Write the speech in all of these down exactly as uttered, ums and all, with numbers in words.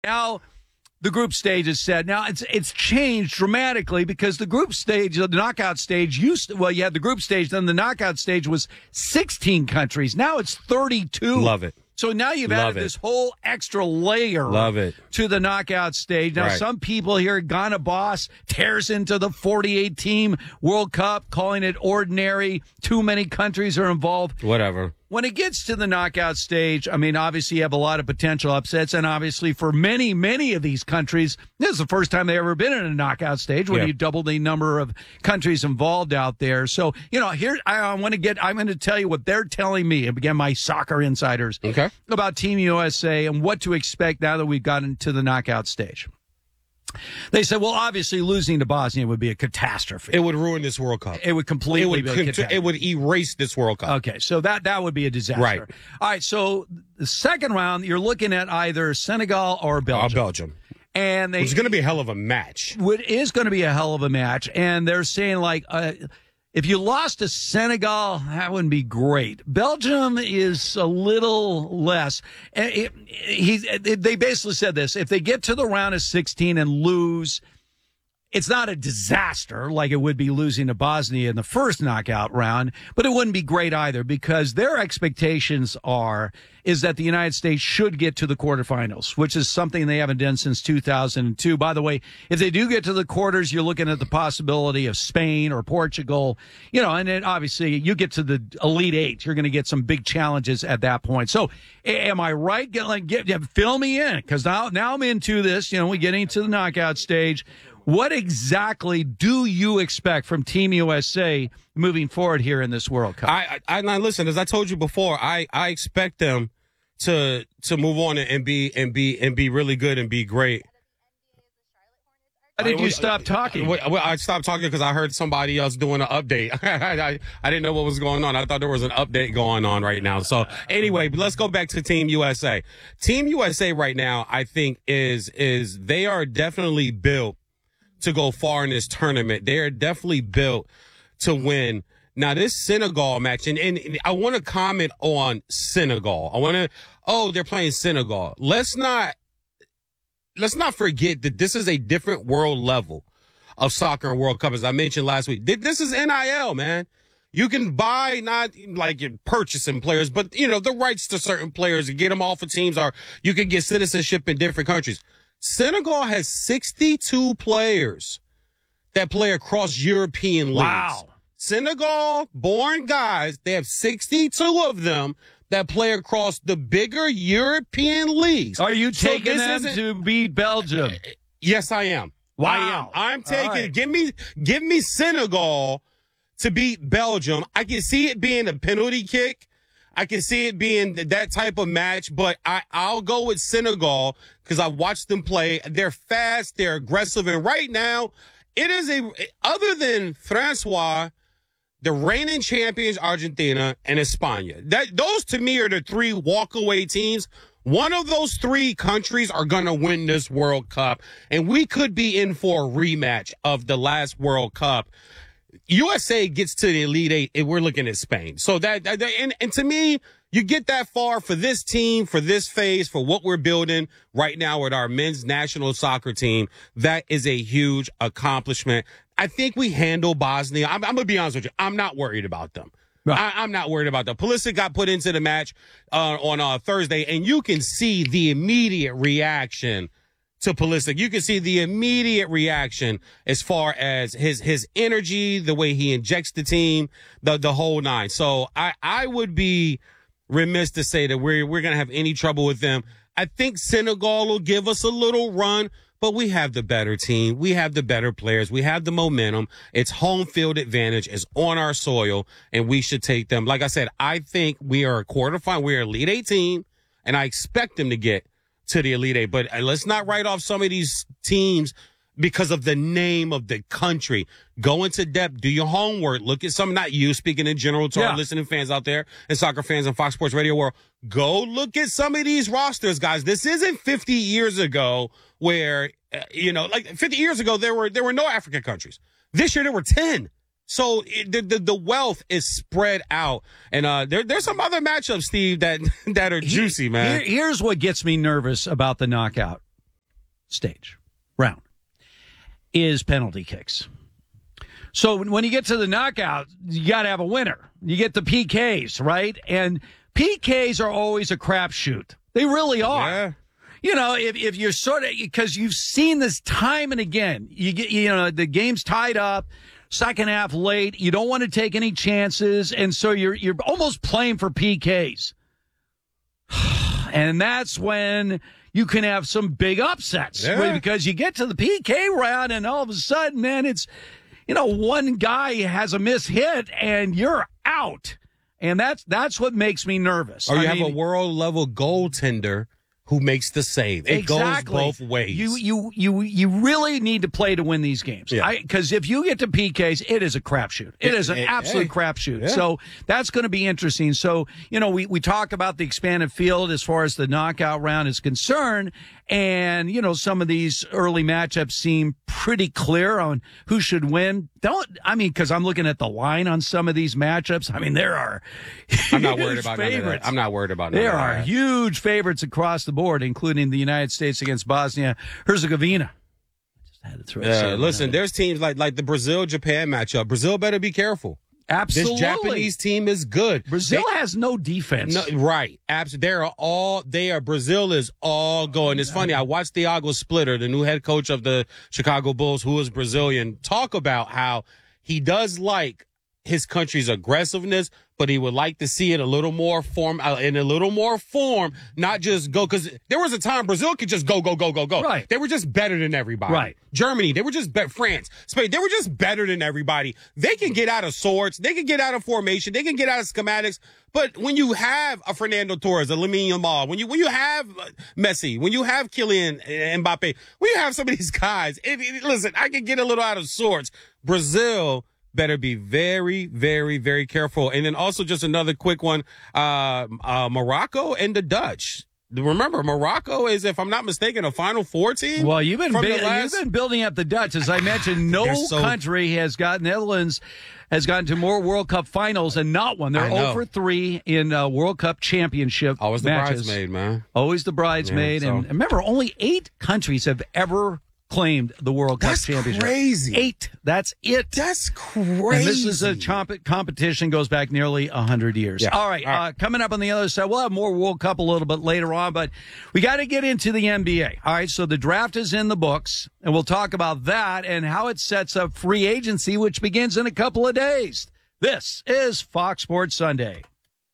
Now the group stage is set. Now it's it's changed dramatically because the group stage, the knockout stage used to, well, you had the group stage, then the knockout stage was sixteen countries. Now it's thirty-two. Love it. So now you've Love added it. this whole extra layer Love it. to the knockout stage. Now, Right. some people here, Ghana Boss tears into the forty-eight team World Cup, calling it ordinary. Too many countries are involved. Whatever. When it gets to the knockout stage, I mean, obviously you have a lot of potential upsets, and obviously for many, many of these countries, this is the first time they've ever been in a knockout stage when Yeah. you double the number of countries involved out there. So, you know, here I, I want to get, I'm going to tell you what they're telling me, again, my soccer insiders, Okay. about Team U S A and what to expect now that we've gotten to the knockout stage. They said, well, obviously losing to Bosnia would be a catastrophe. It would ruin this World Cup. It would completely It would, be a cont- catastrophe. it would erase this World Cup. Okay, so that that would be a disaster. Right. All right, so the second round, you're looking at either Senegal or Uh, Belgium. Belgium. And they It's going to be a hell of a match. it is going to be a hell of a match. And they're saying, like, uh, if you lost to Senegal, that wouldn't be great. Belgium is a little less. And it, he, they basically said this: if they get to the round of sixteen and lose, it's not a disaster like it would be losing to Bosnia in the first knockout round, but it wouldn't be great either because their expectations are is that the United States should get to the quarterfinals, which is something they haven't done since two thousand two. By the way, if they do get to the quarters, you're looking at the possibility of Spain or Portugal, you know, and then obviously you get to the Elite Eight, you're going to get some big challenges at that point. So am I right? Get, like, get, fill me in because now, now I'm into this, you know, we get into the knockout stage. What exactly do you expect from Team U S A moving forward here in this World Cup? I, I, I listen, as I told you before, I, I expect them to to move on and be and be and be really good and be great. Why did you stop talking? Well, I stopped talking because I heard somebody else doing an update. I, I didn't know what was going on. I thought there was an update going on right now. So anyway, but let's go back to Team U S A. Team U S A right now, I think, is is they are definitely built to go far in this tournament. They are definitely built to win. Now, this Senegal match, and, and I want to comment on Senegal. I want to, oh, they're playing Senegal. Let's not, let's not forget that this is a different world level of soccer and World Cup, as I mentioned last week. This is N I L, man. You can buy, not like you're purchasing players, but, you know, the rights to certain players and get them off of teams, or you can get citizenship in different countries. Senegal has sixty-two players that play across European leagues. Wow. Senegal born guys, they have sixty-two of them that play across the bigger European leagues. Are you So taking this them isn't- to beat Belgium? Yes, I am. Wow. I am. I'm taking, All right. give me, give me Senegal to beat Belgium. I can see it being a penalty kick. I can see it being that type of match, but I, I'll go with Senegal because I watched them play. They're fast, they're aggressive, and right now, it is a, other than Francois, the reigning champions, Argentina and España. That, those to me are the three walkaway teams. One of those three countries are going to win this World Cup, and we could be in for a rematch of the last World Cup. U S A gets to the Elite Eight, and we're looking at Spain. So that, that and, and to me, you get that far for this team, for this phase, for what we're building right now with our men's national soccer team. That is a huge accomplishment. I think we handle Bosnia. I'm, I'm going to be honest with you. I'm not worried about them. Right. I, I'm not worried about them. Pulisic got put into the match uh, on uh, Thursday, and you can see the immediate reaction to Pulisic. You can see the immediate reaction as far as his his energy, the way he injects the team, the the whole nine. So I, I would be remiss to say that we're we're gonna have any trouble with them. I think Senegal will give us a little run, but we have the better team. We have the better players. We have the momentum. It's home field advantage. It's on our soil, and we should take them. Like I said, I think we are a quarterfinal. We're Elite Eight team, and I expect them to get to the Elite Eight. But let's not write off some of these teams because of the name of the country. Go into depth. Do your homework. Look at some, not you speaking in general to Yeah. our listening fans out there and soccer fans and Fox Sports Radio world. Go look at some of these rosters, guys. This isn't fifty years ago where, uh, you know, like fifty years ago, there were, there were no African countries. This year there were ten. So it, the, the the wealth is spread out, and uh, there there's some other matchups, Steve, that that are juicy, man. Here, here's what gets me nervous about the knockout. stage, round, is penalty kicks. So when you get to the knockout, you got to have a winner. You get the P Ks, right? And P Ks are always a crapshoot. They really are. Yeah. You know, if if you're sort of, because you've seen this time and again, you get, you know, the game's tied up, second half late, you don't want to take any chances, and so you're you're almost playing for P Ks. And that's when you can have some big upsets, yeah. because you get to the P K round and all of a sudden, man, it's, you know, one guy has a miss hit and you're out. And that's that's what makes me nervous. Or you I have mean, a world level goaltender who makes the save. It exactly. goes both ways. You you you you really need to play to win these games. Yeah. Because if you get to P Ks, it is a crapshoot. It is an Hey, absolute hey. crapshoot. Yeah. So that's going to be interesting. So, you know, we, we talk about the expanded field as far as the knockout round is concerned. And, you know, some of these early matchups seem pretty clear on who should win. Don't, I mean, because I'm looking at the line on some of these matchups. I mean, there are I'm not worried about favorites. none of that. I'm not worried about none There of are that. huge favorites across the board, including the United States against Bosnia Herzegovina. Just had to throw it Yeah, in listen, there. there's teams like like the Brazil Japan matchup. Brazil better be careful. Absolutely. This Japanese team is good. Brazil They- has no defense. No, right. Absolutely. They are all, they are, Brazil is all going. It's funny. I watched Thiago Splitter, the new head coach of the Chicago Bulls, who is Brazilian, talk about how he does like his country's aggressiveness, but he would like to see it a little more form, uh, in a little more form, not just go, because there was a time Brazil could just go, go, go, go, go. Right. They were just better than everybody. Right. Germany, they were just better. France, Spain, they were just better than everybody. They can get out of sorts. They can get out of formation. They can get out of schematics. But when you have a Fernando Torres, a Lamine Yamal, when you when you have Messi, when you have Kylian Mbappe, when you have some of these guys, it, it, listen, I can get a little out of sorts. Brazil better be very, very, very careful. And then also just another quick one, uh, uh, Morocco and the Dutch. Remember, Morocco is, if I'm not mistaken, a Final Four team. Well, you've been from bu- the last- you've been building up the Dutch, as I mentioned. No They're so- country has got Netherlands has gotten to more World Cup finals and not one. They're I know. zero for three in uh, World Cup championship Always the matches. bridesmaid, man. Always the bridesmaid. Yeah, so- And remember, only eight countries have ever claimed the World Cup That's championship. crazy. Eight. That's it. That's crazy. And this is a chomp- competition goes back nearly one hundred years. Yeah. All right, All right. Uh, coming up on the other side, we'll have more World Cup a little bit later on, but we got to get into the N B A. All right, so the draft is in the books, and we'll talk about that and how it sets up free agency, which begins in a couple of days. This is Fox Sports Sunday.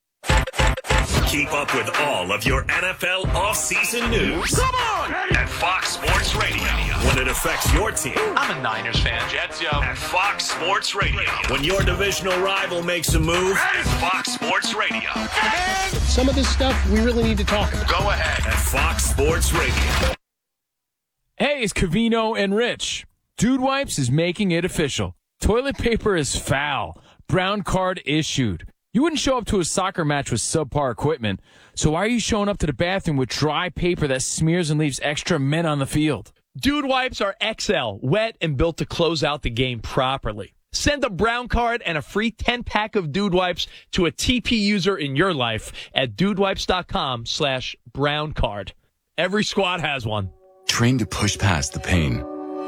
Keep up with all of your N F L offseason news. Come on! At Fox Sports Radio. When it affects your team. I'm a Niners fan. Jets, yo. At Fox Sports Radio. When your divisional rival makes a move. At Fox Sports Radio. Some of this stuff we really need to talk about. Go ahead. At Fox Sports Radio. Hey, it's Cavino and Rich. Dude Wipes is making it official. Toilet paper is foul. Brown card issued. You wouldn't show up to a soccer match with subpar equipment, so why are you showing up to the bathroom with dry paper that smears and leaves extra men on the field? Dude Wipes are X L, wet and built to close out the game properly. Send a brown card and a free ten-pack of Dude Wipes to a T P user in your life at dudewipes.com slash brown card. Every squad has one. Train to push past the pain.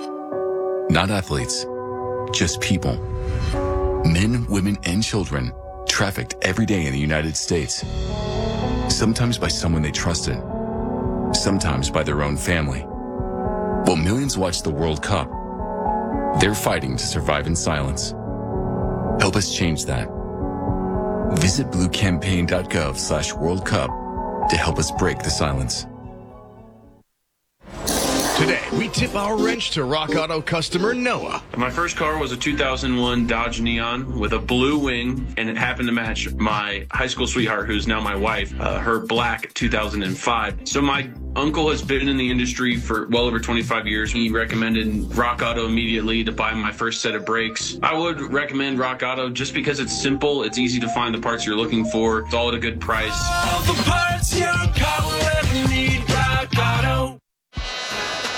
Not athletes, just people. Men, women, and children trafficked every day in the United States. Sometimes by someone they trusted. Sometimes by their own family. While millions watch the World Cup, they're fighting to survive in silence. Help us change that. Visit bluecampaign.gov slash World Cup to help us break the silence. Today, we tip our wrench to Rock Auto customer Noah. My first car was a two thousand one Dodge Neon with a blue wing, and it happened to match my high school sweetheart, who's now my wife, uh, her black two thousand five. So my uncle has been in the industry for well over twenty-five years. He recommended Rock Auto immediately to buy my first set of brakes. I would recommend Rock Auto just because it's simple, it's easy to find the parts you're looking for, it's all at a good price. All the parts your car will ever need. Rock Auto.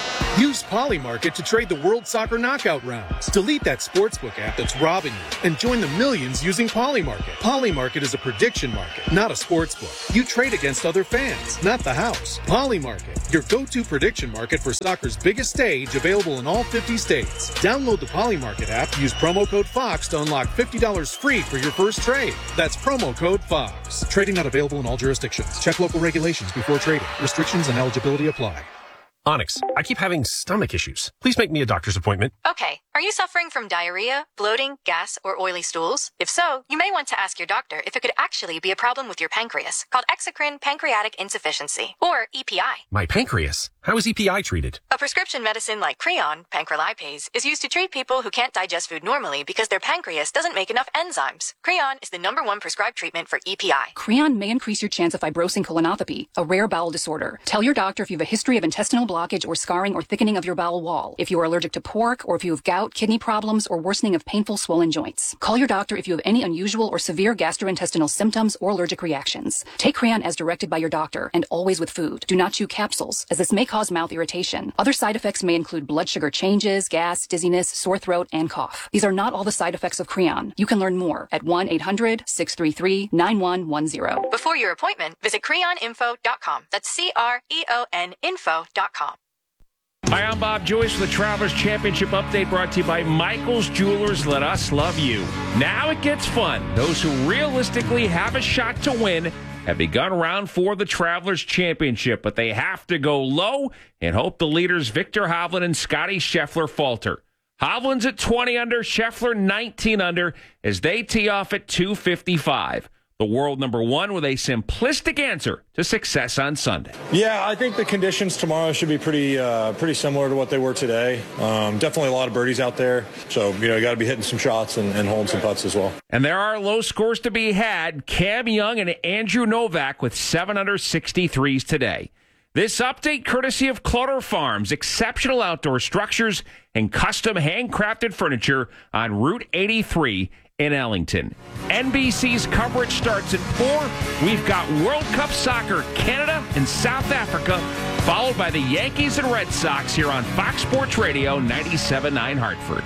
Use Polymarket to trade the World Soccer Knockout rounds. Delete that sportsbook app that's robbing you and join the millions using Polymarket. Polymarket is a prediction market, not a sportsbook. You trade against other fans, not the house. Polymarket, your go-to prediction market for soccer's biggest stage, available in all fifty states. Download the Polymarket app, use promo code FOX to unlock fifty dollars free for your first trade. That's promo code FOX. Trading not available in all jurisdictions. Check local regulations before trading. Restrictions and eligibility apply. Onyx, I keep having stomach issues. Please make me a doctor's appointment. Okay. Are you suffering from diarrhea, bloating, gas, or oily stools? If so, you may want to ask your doctor if it could actually be a problem with your pancreas, called exocrine pancreatic insufficiency, or E P I. My pancreas? How is E P I treated? A prescription medicine like Creon, pancrelipase, is used to treat people who can't digest food normally because their pancreas doesn't make enough enzymes. Creon is the number one prescribed treatment for E P I. Creon may increase your chance of fibrosing colonopathy, a rare bowel disorder. Tell your doctor if you have a history of intestinal blockage or scarring or thickening of your bowel wall, if you are allergic to pork, or if you have gout, kidney problems, or worsening of painful swollen joints. Call your doctor if you have any unusual or severe gastrointestinal symptoms or allergic reactions. Take Creon as directed by your doctor, and always with food. Do not chew capsules, as this may cause mouth irritation. Other side effects may include blood sugar changes, gas, dizziness, sore throat, and cough. These are not all the side effects of Creon. You can learn more at one eight hundred, six three three, nine one one zero. Before your appointment, visit creon info dot com. That's C R E O N info dot com. Hi, I'm Bob Joyce with the Travelers Championship Update, brought to you by Michael's Jewelers. Let us love you. Now it gets fun. Those who realistically have a shot to win have begun round four of the Travelers Championship, but they have to go low and hope the leaders Viktor Hovland and Scotty Scheffler falter. Hovland's at twenty under, Scheffler nineteen under as they tee off at two fifty-five. The world number one with a simplistic answer to success on Sunday. Yeah, I think the conditions tomorrow should be pretty uh, pretty similar to what they were today. Um, definitely a lot of birdies out there. So, you know, you got to be hitting some shots and, and holding some putts as well. And there are low scores to be had. Cam Young and Andrew Novak with seven under sixty-threes today. This update courtesy of Cloder Farms, exceptional outdoor structures and custom handcrafted furniture on Route eighty-three in Ellington. N B C's coverage starts at four. We've got World Cup soccer, Canada and South Africa, followed by the Yankees and Red Sox here on Fox Sports Radio ninety-seven point nine Hartford.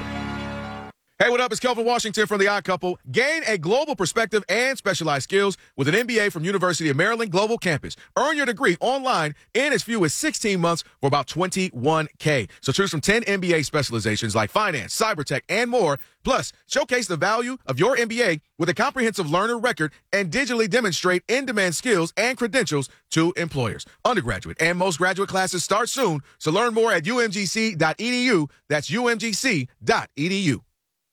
Hey, what up? It's Kelvin Washington from The Odd Couple. Gain a global perspective and specialized skills with an M B A from University of Maryland Global Campus. Earn your degree online in as few as sixteen months for about twenty-one K. So choose from ten M B A specializations like finance, cybertech, and more. Plus, showcase the value of your M B A with a comprehensive learner record and digitally demonstrate in-demand skills and credentials to employers. Undergraduate and most graduate classes start soon, so learn more at U M G C dot E D U. That's U M G C dot E D U.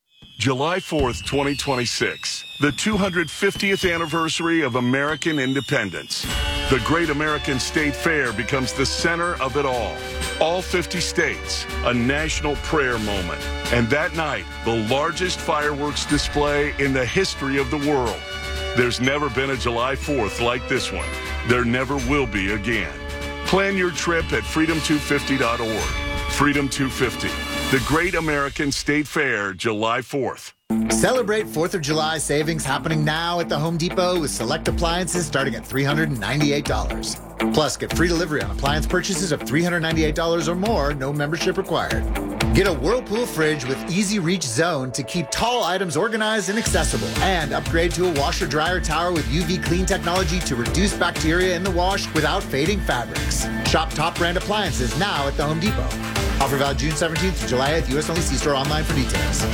July fourth, twenty twenty-six, the two hundred fiftieth anniversary of American independence. The Great American State Fair becomes the center of it all. All fifty states, a national prayer moment. And that night, the largest fireworks display in the history of the world. There's never been a July fourth like this one. There never will be again. Plan your trip at freedom two fifty dot org. Freedom two fifty. The Great American State Fair, July fourth. Celebrate fourth of July savings happening now at the Home Depot with select appliances starting at three hundred ninety-eight dollars. Plus, get free delivery on appliance purchases of three hundred ninety-eight dollars or more, no membership required. Get a Whirlpool fridge with Easy Reach Zone to keep tall items organized and accessible. And upgrade to a washer-dryer tower with U V clean technology to reduce bacteria in the wash without fading fabrics. Shop top brand appliances now at the Home Depot. Offer valid June seventeenth to July eighth, U S only. See store online for details.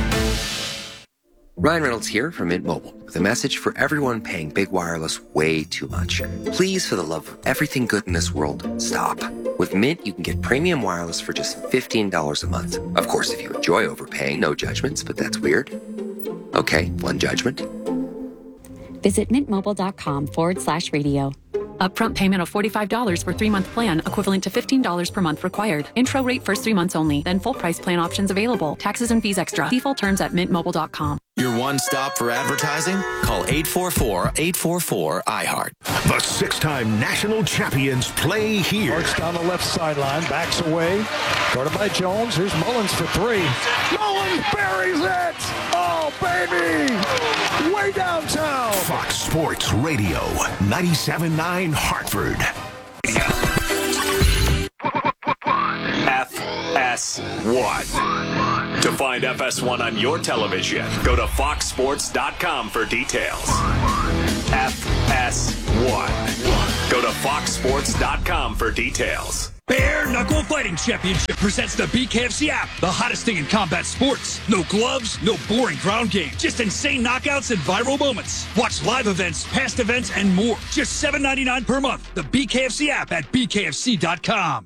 Ryan Reynolds here from Mint Mobile with a message for everyone paying big wireless way too much. Please, for the love of everything good in this world, stop. With Mint, you can get premium wireless for just fifteen dollars a month. Of course, if you enjoy overpaying, no judgments, but that's weird. Okay, one judgment. Visit mintmobile.com forward slash radio. Upfront payment of forty-five dollars for three-month plan, equivalent to fifteen dollars per month required. Intro rate first three months only, then full price plan options available. Taxes and fees extra. Default terms at mint mobile dot com. Your one stop for advertising? Call eight four four, eight four four, I heart. The six-time national champions play here. Arch down the left sideline, backs away. Guarded by Jones. Here's Mullins for three. Mullins buries it! Oh, baby! Way downtown. Fox Sports Radio, ninety-seven point nine Hartford. F S one. To find F S one on your television, go to fox sports dot com for details. F S one. Go to fox sports dot com for details. Bare Knuckle Fighting Championship presents the B K F C app, the hottest thing in combat sports. No gloves, no boring ground game, just insane knockouts and viral moments. Watch live events, past events, and more. Just seven ninety-nine per month. The B K F C app at b k f c dot com.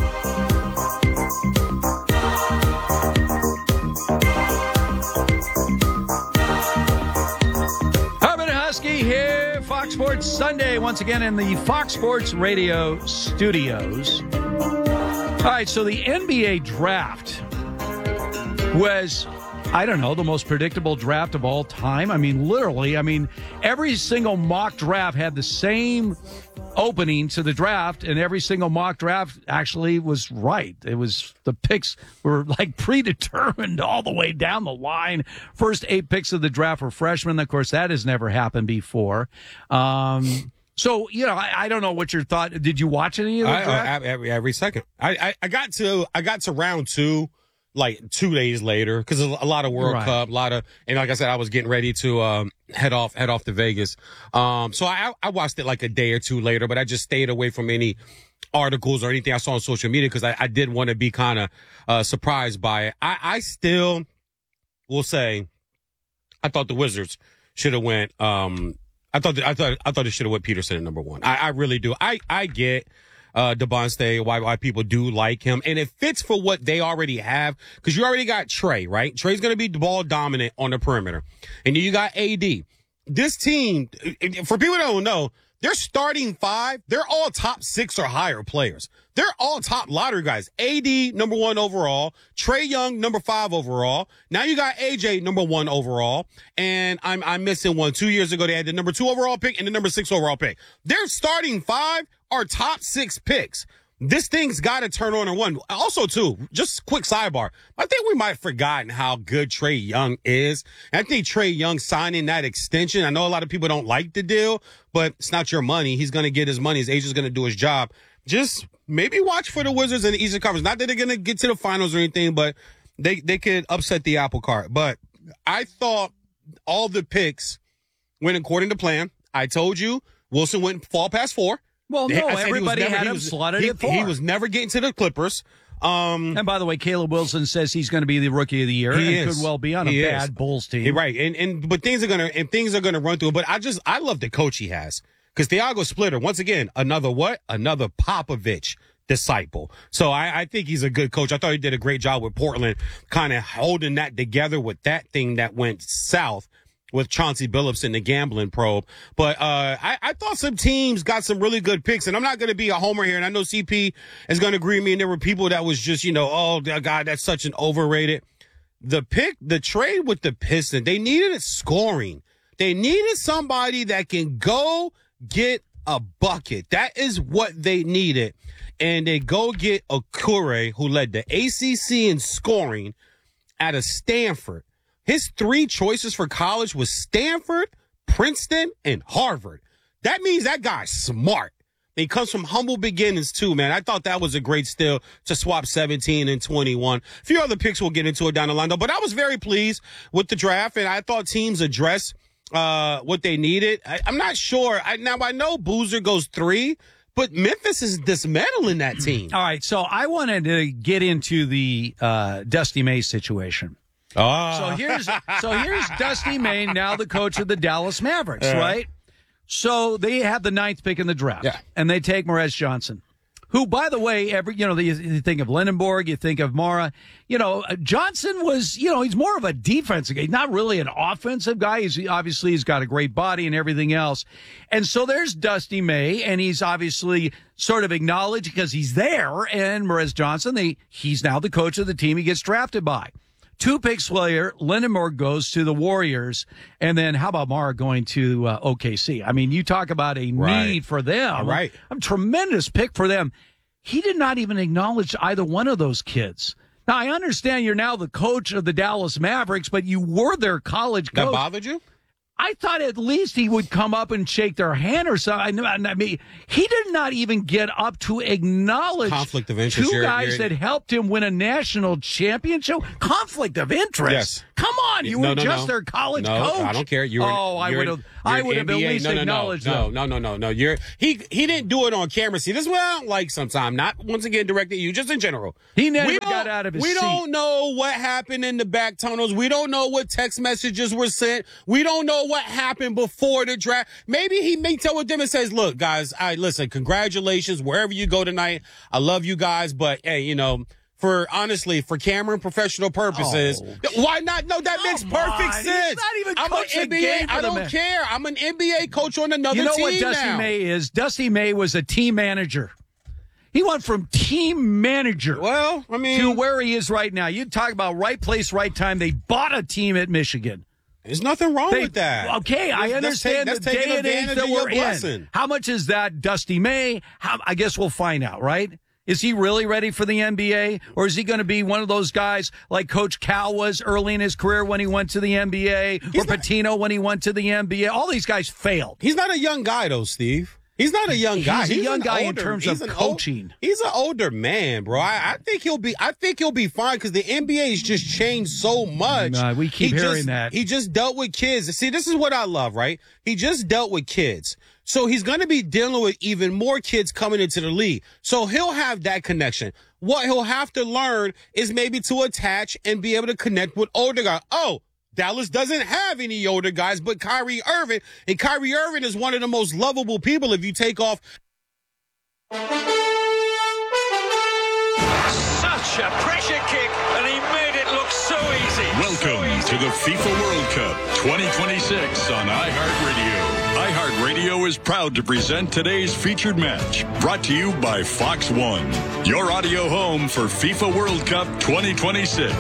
Harmon Husky here, Fox Sports Sunday, once again in the Fox Sports Radio studios. All right, so the N B A draft was, I don't know, the most predictable draft of all time. I mean, literally, I mean, every single mock draft had the same opening to the draft, and every single mock draft actually was right. It was, the picks were like predetermined all the way down the line. First eight picks of the draft were freshmen. Of course, that has never happened before. Um, so, you know, I, I don't know what your thought. Did you watch any of the I, draft? I, every, every second. I, I, I got to I got to round two like two days later because a lot of World Right. Cup, a lot of, and like I said, I was getting ready to um, head off head off to Vegas. Um, so I I watched it like a day or two later, but I just stayed away from any articles or anything I saw on social media because I, I did want to be kind of uh, surprised by it. I, I still will say I thought the Wizards should have went. Um, I thought I thought I thought it should have went Peterson at number one. I, I really do. I I get. Uh, DeBonste, why, why people do like him. And it fits for what they already have because you already got Trey, right? Trey's going to be ball dominant on the perimeter. And then you got A D. This team, for people that don't know, they're starting five. They're all top six or higher players. They're all top lottery guys. A D, number one overall. Trey Young, number five overall. Now you got A J, number one overall. And I'm, I'm missing one. Two years ago, they had the number two overall pick and the number six overall pick. Their starting five are top six picks. This thing's got to turn on and one. Also, too, just quick sidebar. I think we might have forgotten how good Trey Young is. And I think Trey Young signing that extension, I know a lot of people don't like the deal, but it's not your money. He's going to get his money. His agent's going to do his job. Just maybe watch for the Wizards in the Eastern Conference. Not that they're going to get to the finals or anything, but they, they could upset the apple cart. But I thought all the picks went according to plan. I told you Wilson went fall past four. Well, no, I said he was everybody never- had he him was- slotted he, at four. He was never getting to the Clippers. Um, and by the way, Caleb Wilson says he's going to be the rookie of the year He and is. could well be on a He bad is. Bulls team. You're right, and and but things are gonna and things are gonna run through. But I just I love the coach he has because Thiago Splitter, once again, another what? Another Popovich disciple. So I, I think he's a good coach. I thought he did a great job with Portland, kind of holding that together with that thing that went south with Chauncey Billups and the gambling probe. But uh, I, I thought some teams got some really good picks, and I'm not going to be a homer here, and I know C P is going to agree with me, and there were people that was just, you know, oh, God, that's such an overrated. The pick, the trade with the Pistons, they needed a scoring. They needed somebody that can go get a bucket. That is what they needed. And they go get Okure, who led the A C C in scoring out of Stanford. His three choices for college was Stanford, Princeton, and Harvard. That means that guy's smart. He comes from humble beginnings, too, man. I thought that was a great steal to swap seventeen and twenty-one. A few other picks we'll get into it down the line, though. But I was very pleased with the draft, and I thought teams addressed uh, what they needed. I, I'm not sure. I, now, I know Boozer goes three, but Memphis is dismantling that team. All right, so I wanted to get into the uh, Dusty May situation. Oh. So here's so here's Dusty May, now the coach of the Dallas Mavericks, Uh. right? So they have the ninth pick in the draft, Yeah. and they take Morez Johnson, who, by the way, every you know you, you think of Lindenborg, you think of Mara, you know Johnson was you know he's more of a defensive guy, not really an offensive guy. He's obviously he's got a great body and everything else, and so there's Dusty May, and he's obviously sort of acknowledged because he's there, and Morez Johnson, they, he's now the coach of the team he gets drafted by. Two picks later, Lindenberg goes to the Warriors, and then how about Mara going to uh, O K C? I mean, you talk about a Right. need for them. Right. A tremendous pick for them. He did not even acknowledge either one of those kids. Now, I understand you're now the coach of the Dallas Mavericks, but you were their college coach. That bothered you? I thought at least he would come up and shake their hand or something. I, I mean, he did not even get up to acknowledge conflict of interest. 2 You're, guys you're, that helped him win a national championship. Conflict of interest. Yes. Come on, you no, were no, just no. their college no, coach. I don't care. You were, oh, I would have. I would have at least no, no, acknowledged no, them. no, no, no, no, no. You're he. He didn't do it on camera. See, this is what I don't like. Sometimes, not once again directed at you, just in general. He never we got out of his We seat. don't know what happened in the back tunnels. We don't know what text messages were sent. We don't know what happened before the draft. Maybe he meets up with them and says, "Look, guys, I listen. Congratulations, wherever you go tonight. I love you guys, but hey, you know." For honestly, for camera and professional purposes, oh, why not? No, that makes perfect on. sense. He's not even I'm an coaching N B A. game for I don't them. care. I'm an N B A coach on another You know team what Dusty now. May is? Dusty May was a team manager. He went from team manager well, I mean, to where he is right now. You talk about right place, right time. They bought a team at Michigan. There's nothing wrong they, with that. Okay, I that's, understand that's the take, that's day and age advantage that of your we're in. blessing. How much is that, Dusty May? How, I guess we'll find out, right? Is he really ready for the N B A? Or is he going to be one of those guys like Coach Cal was early in his career when he went to the N B A? He's or not, Pitino when he went to the N B A? All these guys failed. He's not a young guy, though, Steve. He's not a young guy. He's a he's young guy older, in terms of coaching. Old, he's an older man, bro. I, I think he'll be. I think he'll be fine because the N B A has just changed so much. Nah, we keep he hearing just, that. He just dealt with kids. See, this is what I love, right? He just dealt with kids. So he's going to be dealing with even more kids coming into the league. So he'll have that connection. What he'll have to learn is maybe to attach and be able to connect with older guys. Oh, Dallas doesn't have any older guys, but Kyrie Irving. And Kyrie Irving is one of the most lovable people if you take off. Such a pressure kick, and he made it look so easy. Welcome so easy. to the FIFA World Cup twenty twenty-six on iHeartRadio. iHeartRadio is proud to present today's featured match, brought to you by Fox One, your audio home for FIFA World Cup twenty twenty-six.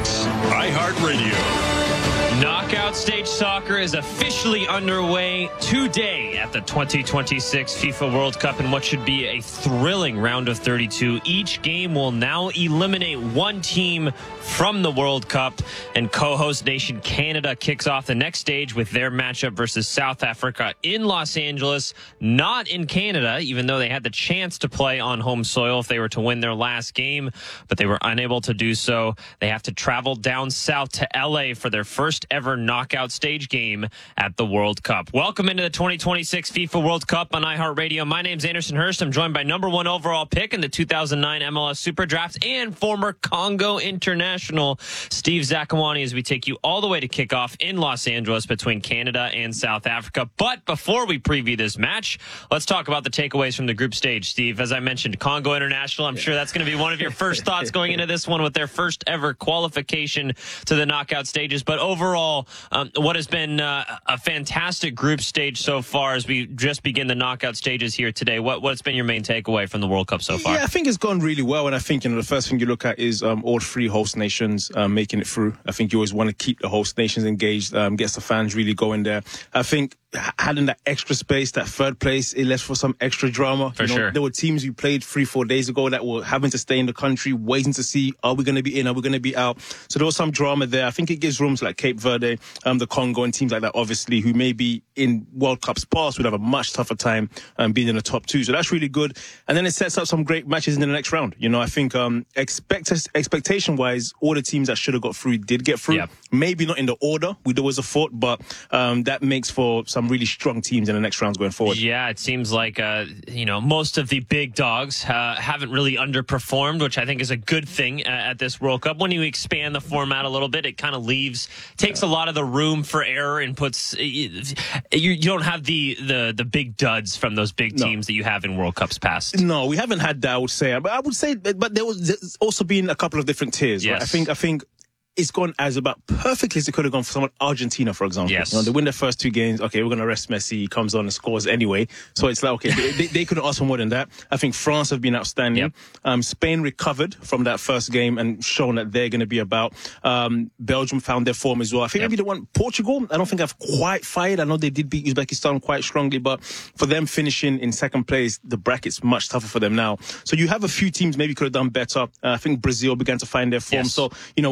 iHeartRadio. Knockout stage soccer is officially underway today at the twenty twenty-six FIFA World Cup in what should be a thrilling round of thirty-two. Each game will now eliminate one team from the World Cup, and co-host nation Canada kicks off the next stage with their matchup versus South Africa in Los Angeles, not in Canada, even though they had the chance to play on home soil if they were to win their last game, but they were unable to do so. They have to travel down south to L A for their first ever knockout stage game at the World Cup. Welcome into the twenty twenty-six FIFA World Cup on iHeartRadio. My name's Anderson Hurst. I'm joined by number one overall pick in the two thousand nine M L S Super Draft and former Congo international Steve Zakuani as we take you all the way to kickoff in Los Angeles between Canada and South Africa. But before we preview this match, let's talk about the takeaways from the group stage. Steve, as I mentioned, Congo international. I'm sure that's going to be one of your first thoughts going into this one with their first ever qualification to the knockout stages. But overall, um, what has been uh, a fantastic group stage so far as we just begin the knockout stages here today. What, what's been your main takeaway from the World Cup so far? Yeah, I think it's gone really well. And I think, you know, the first thing you look at is um, all three host nations um, making it through. I think you always want to keep the host nations engaged, um, gets the fans really going there. I think having that extra space, that third place, it left for some extra drama. For you know, sure. There were teams we played three, four days ago that were having to stay in the country, waiting to see, are we going to be in, are we going to be out? So there was some drama there. I think it gives rooms like Cape Verde, um, the Congo, and teams like that, obviously, who maybe in World Cups past would have a much tougher time um, being in the top two. So that's really good. And then it sets up some great matches in the next round. You know, I think um, expect expectation-wise, all the teams that should have got through did get through. Yep. Maybe not in the order we'd always have thought, but um, that makes for some really strong teams in the next rounds going forward. Yeah, it seems like, uh, you know, most of the big dogs uh, haven't really underperformed, which I think is a good thing uh, at this World Cup. When you expand the format a little bit, it kind of leaves, takes a lot of the room for error and puts, you, you don't have the, the, the big duds from those big teams no. that you have in World Cups past. No, we haven't had that, I would say. But I would say, but there was there's also been a couple of different tiers. Yes. Right? I think, I think, it's gone as about perfectly as it could have gone for someone Argentina, for example. Yes. You know, they win their first two games. Okay, we're going to rest Messi. He comes on and scores anyway. So it's like, okay, they, they couldn't ask for more than that. I think France have been outstanding. Yep. Um, Spain recovered from that first game and shown that they're going to be about. Um, Belgium found their form as well. I think yep. maybe the one, Portugal, I don't think I've quite fired. I know they did beat Uzbekistan quite strongly, but for them finishing in second place, the bracket's much tougher for them now. So you have a few teams maybe could have done better. Uh, I think Brazil began to find their form. Yes. So, you know, we're naming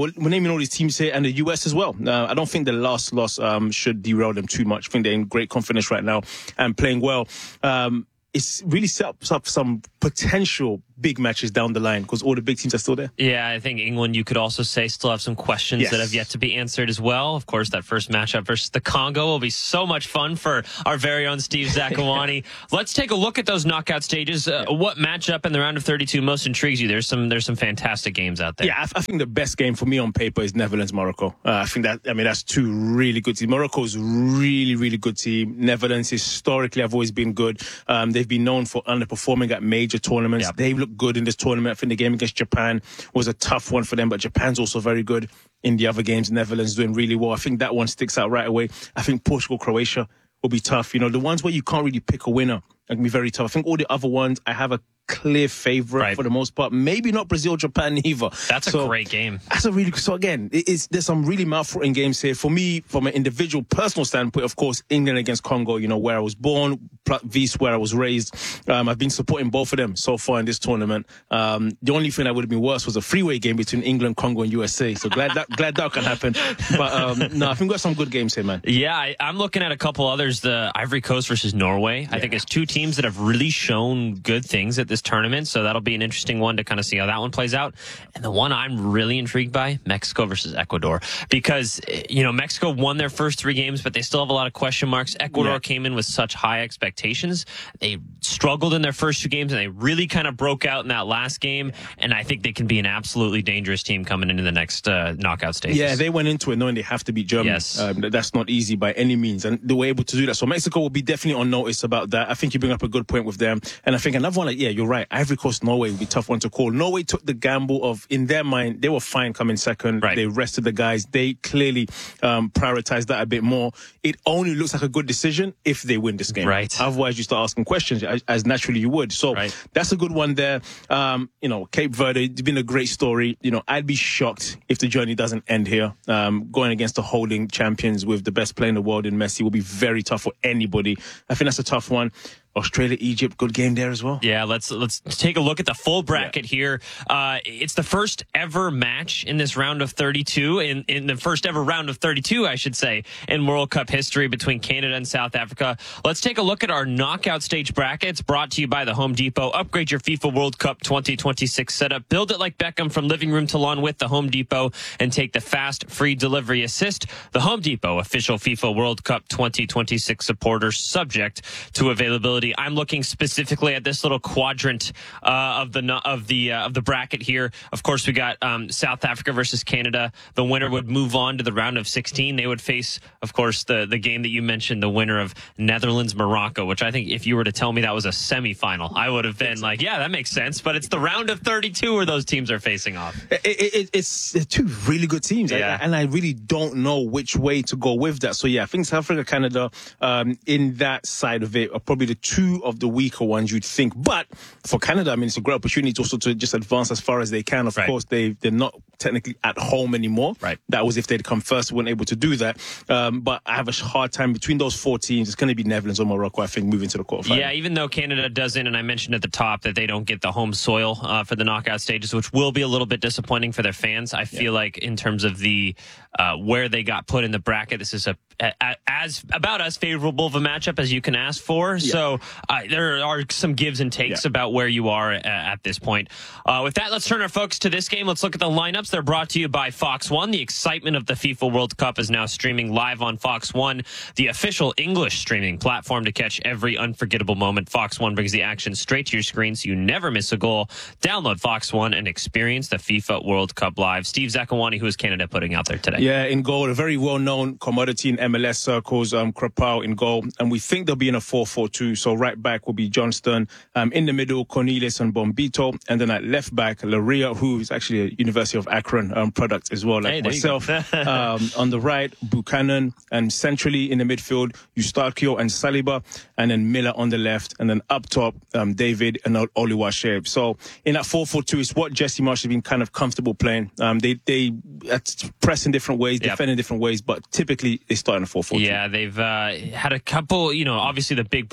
all these teams here and the U S as well. Uh, I don't think the last loss um, should derail them too much. I think they're in great confidence right now and playing well. Um, it's really sets up some potential big matches down the line because all the big teams are still there. Yeah, I think England, you could also say, still have some questions yes. that have yet to be answered as well. Of course, that first matchup versus the Congo will be so much fun for our very own Steve Zakuani. Let's take a look at those knockout stages. Uh, what matchup in the round of thirty-two most intrigues you? There's some there's some fantastic games out there. Yeah, I, I think the best game for me on paper is Netherlands-Morocco. Uh, I think that, I mean, that's two really good teams. Morocco's really, really good team. Netherlands, historically, have always been good. Um, they've been known for underperforming at major tournaments. Yep. They look good in this tournament. I think the game against Japan was a tough one for them, but Japan's also very good in the other games. Netherlands doing really well. I think that one sticks out right away. I think Portugal, Croatia will be tough. You know, the ones where you can't really pick a winner can be very tough. I think all the other ones, I have a clear favorite right. for the most part. Maybe not Brazil, Japan either. That's so, a great game. That's a really so again. It is there's some really mouth-watering games here for me from an individual, personal standpoint. Of course, England against Congo. You know where I was born, versus where I was raised. Um, I've been supporting both of them so far in this tournament. Um, the only thing that would have been worse was a freeway game between England, Congo, and U S A. So glad that glad that can happen. But um, no, I think we've got some good games here, man. Yeah, I, I'm looking at a couple others. The Ivory Coast versus Norway. Yeah. I think it's two teams that have really shown good things at this tournament. So that'll be an interesting one to kind of see how that one plays out. And the one I'm really intrigued by, Mexico versus Ecuador, because, you know, Mexico won their first three games, but they still have a lot of question marks. Ecuador yeah. came in with such high expectations. They struggled in their first two games and they really kind of broke out in that last game. And I think they can be an absolutely dangerous team coming into the next uh, knockout stages. Yeah, they went into it knowing they have to beat Germany. Yes. Um, that's not easy by any means. And they were able to do that. So Mexico will be definitely on notice about that. I think you bring up a good point with them. And I think another one, like, yeah, you're right. Ivory Coast, Norway would be a tough one to call. Norway took the gamble of, in their mind, they were fine coming second. Right. They rested the guys. They clearly um, prioritized that a bit more. It only looks like a good decision if they win this game. Right. Otherwise, you start asking questions as, as naturally you would. So right. that's a good one there. Um, you know, Cape Verde, it's been a great story. You know, I'd be shocked if the journey doesn't end here. Um, going against the holding champions with the best player in the world in Messi will be very tough for anybody. I think that's a tough one. Australia, Egypt, good game there as well. Yeah, let's let's take a look at the full bracket yeah. here. Uh, it's the first ever match in this round of thirty-two, in, in the first ever round of thirty-two, I should say, in World Cup history between Canada and South Africa. Let's take a look at our knockout stage brackets brought to you by the Home Depot. Upgrade your FIFA World Cup twenty twenty-six setup. Build it like Beckham from living room to lawn with the Home Depot and take the fast, free delivery assist. The Home Depot, official FIFA World Cup twenty twenty-six supporter, subject to availability. I'm looking specifically at this little quadrant uh, of the of the uh, of the bracket here. Of course, we got um, South Africa versus Canada. The winner would move on to the round of sixteen. They would face, of course, the the game that you mentioned, the winner of Netherlands Morocco, which I think if you were to tell me that was a semifinal, I would have been like, yeah, that makes sense. But it's the round of thirty-two where those teams are facing off. It, it, it's two really good teams, yeah. I, and I really don't know which way to go with that. So yeah, I think South Africa, Canada, um, in that side of it are probably the two of the weaker ones you'd think. But for Canada, I mean, it's a great opportunity to also to just advance as far as they can. Of right. course, they, they're not technically at home anymore. Right. That was if they'd come first, weren't able to do that. Um, but I have a hard time between those four teams. It's going to be Netherlands or Morocco, I think, moving to the quarterfinal. Yeah, even though Canada doesn't, and I mentioned at the top that they don't get the home soil uh, for the knockout stages, which will be a little bit disappointing for their fans. I feel yeah. like in terms of the uh, where they got put in the bracket, this is a, a as about as favorable of a matchup as you can ask for. Yeah. So uh, there are some gives and takes yeah. about where you are at, at this point. Uh, with that, let's turn our focus to this game. Let's look at the lineups. They're brought to you by Fox One. The excitement of the FIFA World Cup is now streaming live on Fox One, the official English streaming platform to catch every unforgettable moment. Fox One brings the action straight to your screen so you never miss a goal. Download Fox One and experience the FIFA World Cup live. Steve Zakuani, who is Canada putting out there today? Yeah, in goal, a very well-known commodity in M L S circles, um, Krapau in goal. And we think they'll be in a four four two. So right back will be Johnston. Um, in the middle, Cornelius and Bombito. And then at left back, Laria, who is actually a University of Akron um, product as well, like hey, myself. um, on the right, Buchanan. And centrally in the midfield, Eustachio and Saliba. And then Miller on the left. And then up top, um, David and Oluwaseun. So in that four four two, it's what Jesse Marsh has been kind of comfortable playing. Um, they they press in different ways, yep. defend in different ways, but typically they start in a four four two. Yeah, they've uh, had a couple, you know, obviously the big breakout game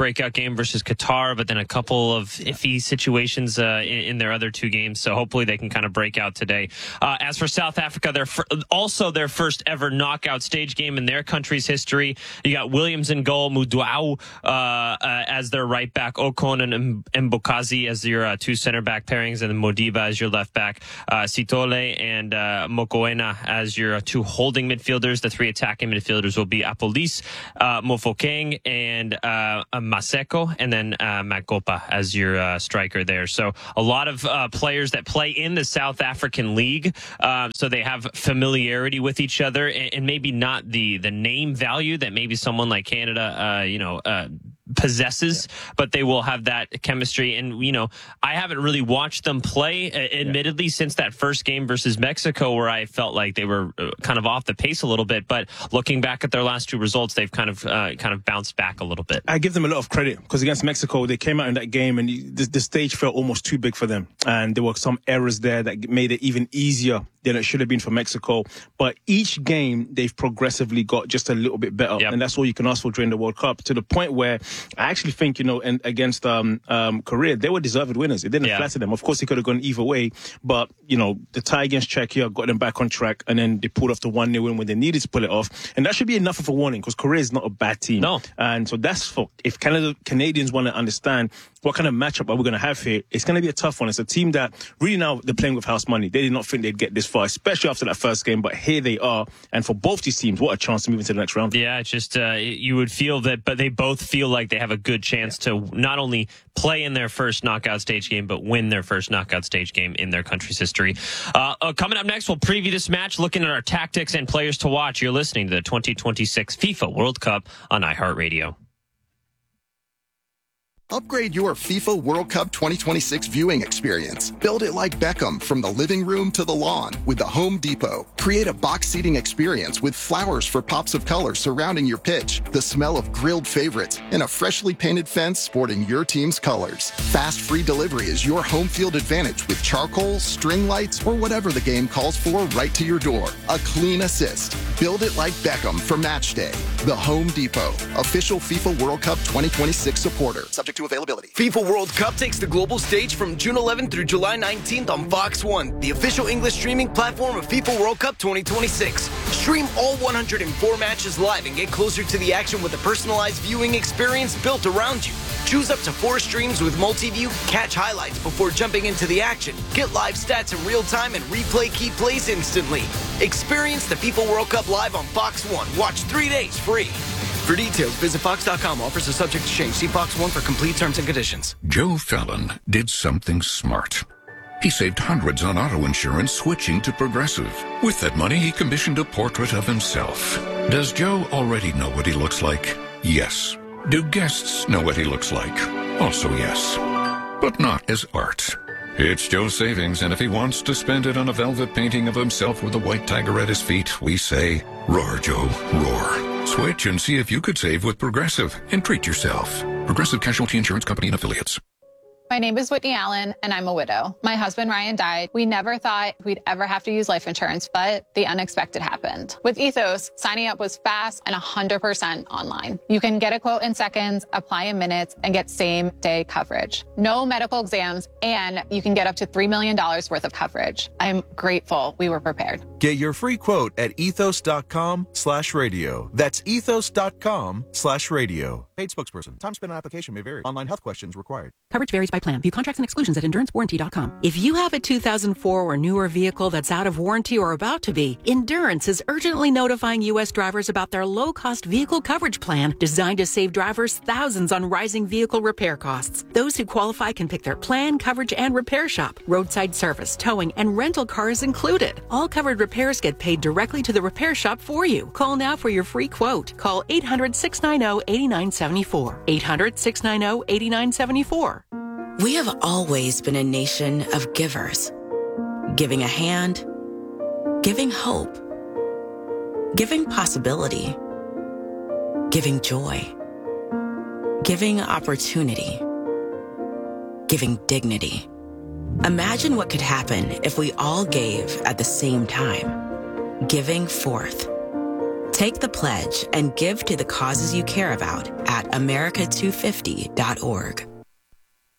game versus Qatar, but then a couple of iffy situations uh, in, in their other two games. So hopefully they can kind of break out today. Uh, as for South Africa, they're fir- also their first ever knockout stage game in their country's history. You got Williams in goal, Muduau uh, uh, as their right back, Ocon and Mbokazi as your uh, two center back pairings, and then Modiba as your left back, uh, Sitole and uh, Mokoena as your two holding midfielders. The three attacking midfielders will be Apolis, uh, Mofokeng, and uh, Maseko, and then uh, Makopa as your uh, striker there. So a lot of uh, players that play in the South African League, uh, so they have familiarity with each other, and, and maybe not the the name value that maybe someone like Canada, uh, you know, uh, possesses, yeah. but they will have that chemistry. And, you know, I haven't really watched them play, uh, admittedly, yeah. since that first game versus Mexico, where I felt like they were uh, kind of off the pace a little bit. But looking back at their last two results, they've kind of uh, kind of bounced back a little bit. I give them a lot of credit, because against Mexico, they came out in that game and the, the stage felt almost too big for them. And there were some errors there that made it even easier than it should have been for Mexico. But each game, they've progressively got just a little bit better. Yep. And that's all you can ask for during the World Cup, to the point where I actually think, you know, and against um, um, Korea, they were deserved winners. It didn't yeah. flatter them. Of course, it could have gone either way. But, you know, the tie against Czechia got them back on track, and then they pulled off the one nil win when they needed to pull it off. And that should be enough of a warning, because Korea is not a bad team. No. And so that's for, if Canada, Canadians want to understand what kind of matchup are we going to have here, it's going to be a tough one. It's a team that really now they're playing with house money. They did not think they'd get this far, especially after that first game, but here they are. And for both these teams, what a chance to move into the next round. Yeah, it's just uh, you would feel that, but they both feel like they have a good chance yeah. to not only play in their first knockout stage game, but win their first knockout stage game in their country's history. Uh, uh, coming up next, we'll preview this match, looking at our tactics and players to watch. You're listening to the twenty twenty-six FIFA World Cup on iHeartRadio. Upgrade your FIFA World Cup twenty twenty-six viewing experience. Build it like Beckham, from the living room to the lawn, with the Home Depot. Create a box seating experience with flowers for pops of color surrounding your pitch, the smell of grilled favorites, and a freshly painted fence sporting your team's colors. Fast free delivery is your home field advantage with charcoal, string lights, or whatever the game calls for right to your door. A clean assist. Build it like Beckham for match day. The Home Depot, official FIFA World Cup twenty twenty-six supporter. Subject to availability. FIFA World Cup takes the global stage from June eleventh through July nineteenth on Fox one, the official English streaming platform of FIFA World Cup twenty twenty-six. Stream all one hundred four matches live and get closer to the action with a personalized viewing experience built around you. Choose up to four streams with multi-view, catch highlights before jumping into the action, get live stats in real time, and replay key plays instantly. Experience the FIFA World Cup live on Fox one. Watch three days free. For details, visit Fox dot com. Offers are subject to change. See Fox one for complete terms and conditions. Joe Fallon did something smart. He saved hundreds on auto insurance switching to Progressive. With that money, he commissioned a portrait of himself. Does Joe already know what he looks like? Yes. Do guests know what he looks like? Also yes. But not as art. It's Joe's savings, and if he wants to spend it on a velvet painting of himself with a white tiger at his feet, we say, roar, Joe, roar. Switch and see if you could save with Progressive and treat yourself. Progressive Casualty Insurance Company and Affiliates. My name is Whitney Allen, and I'm a widow. My husband, Ryan, died. We never thought we'd ever have to use life insurance, but the unexpected happened. With Ethos, signing up was fast and one hundred percent online. You can get a quote in seconds, apply in minutes, and get same-day coverage. No medical exams, and you can get up to three million dollars worth of coverage. I'm grateful we were prepared. Get your free quote at ethos.com slash radio. That's ethos.com slash radio. Paid spokesperson. Time spent on application may vary. Online health questions required. Coverage varies by plan. View contracts and exclusions at endurance warranty dot com. If you have a two thousand four or newer vehicle that's out of warranty or about to be, Endurance is urgently notifying U S drivers about their low-cost vehicle coverage plan designed to save drivers thousands on rising vehicle repair costs. Those who qualify can pick their plan, coverage, and repair shop. Roadside service, towing, and rental cars included. All covered repairs get paid directly to the repair shop for you. Call now for your free quote. Call eight hundred, six nine zero, eight nine seven four. eight hundred, six nine zero, eight nine seven four. We have always been a nation of givers. Giving a hand, giving hope, giving possibility, giving joy, giving opportunity, giving dignity. Imagine what could happen if we all gave at the same time. Giving forth. Take the pledge and give to the causes you care about at america two fifty dot org.